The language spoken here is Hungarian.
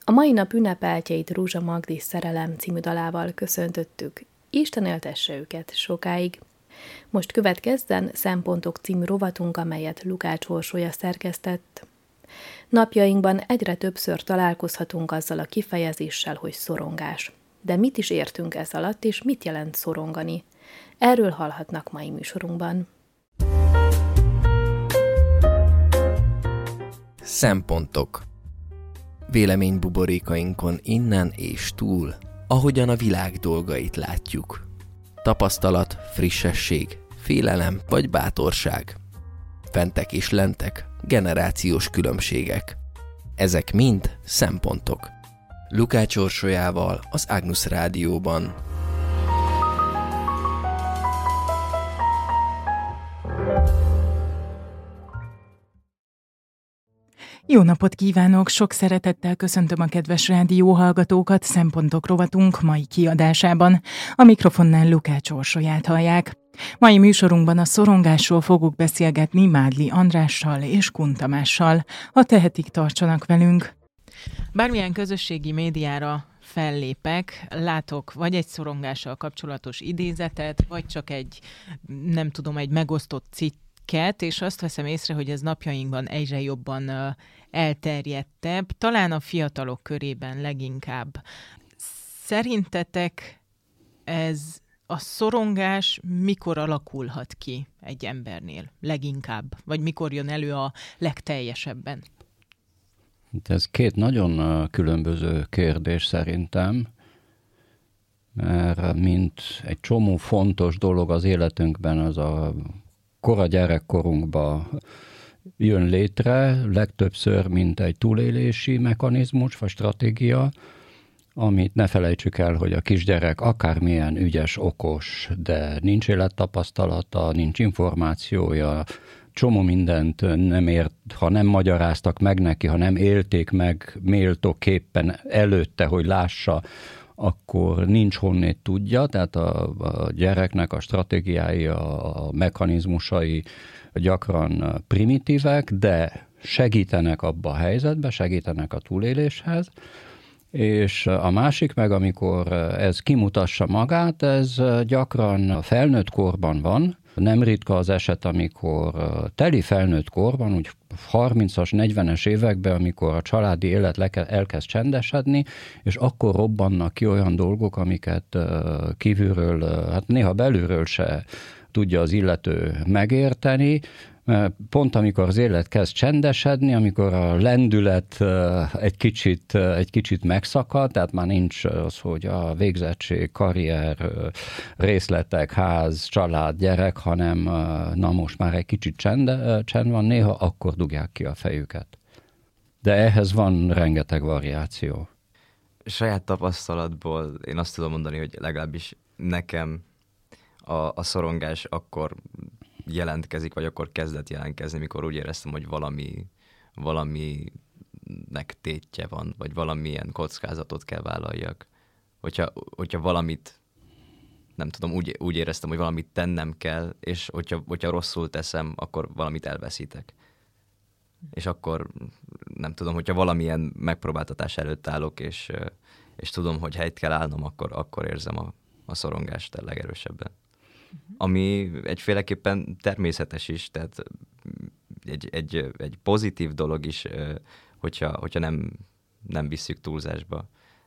A mai nap ünnepeltjeit Rúzsa Magdi Szerelem című dalával köszöntöttük. Isten éltesse őket sokáig. Most következzen Szempontok című rovatunk, amelyet Lukács Orsolya szerkesztett. Napjainkban egyre többször találkozhatunk azzal a kifejezéssel, hogy szorongás. De mit is értünk ez alatt, és mit jelent szorongani? Erről hallhatnak mai műsorunkban. Szempontok. Véleménybuborékainkon innen és túl, ahogyan a világ dolgait látjuk. Tapasztalat, frissesség, félelem vagy bátorság. Fentek és lentek, generációs különbségek. Ezek mind szempontok. Lukács Orsolyával az Agnus Rádióban. Jó napot kívánok! Sok szeretettel köszöntöm a kedves rádióhallgatókat Szempontok rovatunk mai kiadásában. A mikrofonnál Lukács Orsolyát hallják. Mai műsorunkban a szorongásról fogok beszélgetni Mádli Andrással és Kun Tamással. Ha tehetik, tartsanak velünk! Bármilyen közösségi médiára fellépek, látok vagy egy szorongással kapcsolatos idézetet, vagy csak egy megosztott cikket, és azt veszem észre, hogy ez napjainkban egyre jobban elterjedtebb, talán a fiatalok körében leginkább. Szerintetek ez a szorongás mikor alakulhat ki egy embernél leginkább? Vagy mikor jön elő a legteljesebben? Ez két nagyon különböző kérdés szerintem, mert mint egy csomó fontos dolog az életünkben, az a kora gyerekkorunkban jön létre, legtöbbször, mint egy túlélési mechanizmus vagy stratégia, amit ne felejtsük el, hogy a kisgyerek akármilyen ügyes, okos, de nincs élettapasztalata, nincs információja, csomó mindent nem ért, ha nem magyaráztak meg neki, ha nem élték meg méltóképpen előtte, hogy lássa, akkor nincs honnét tudja, tehát a gyereknek a stratégiái, a mechanizmusai gyakran primitívek, de segítenek abba a helyzetbe, segítenek a túléléshez, és a másik meg, amikor ez kimutassa magát, ez gyakran a felnőtt korban van. Nem ritka az eset, amikor teli felnőtt korban, úgy 30-as, 40-es években, amikor a családi élet elkezd csendesedni, és akkor robbannak ki olyan dolgok, amiket kívülről, hát néha belülről se tudja az illető megérteni. Pont amikor az élet kezd csendesedni, amikor a lendület egy kicsit megszakad, tehát már nincs az, hogy a végzettség, karrier, részletek, ház, család, gyerek, hanem na most már egy kicsit csend van, néha akkor dugják ki a fejüket. De ehhez van rengeteg variáció. Saját tapasztalatból én azt tudom mondani, hogy legalábbis nekem a szorongás akkor jelentkezik, vagy akkor kezdett jelentkezni, mikor úgy éreztem, hogy valaminek tétje van, vagy valamilyen kockázatot kell vállaljak. Hogyha valamit, nem tudom, úgy éreztem, hogy valamit tennem kell, és hogyha rosszul teszem, akkor valamit elveszítek. És akkor, nem tudom, hogyha valamilyen megpróbáltatás előtt állok, és tudom, hogy helyt kell állnom, akkor érzem a szorongást a legerősebben. Ami egyféleképpen természetes is, tehát egy pozitív dolog is, hogyha nem visszük túlzásba.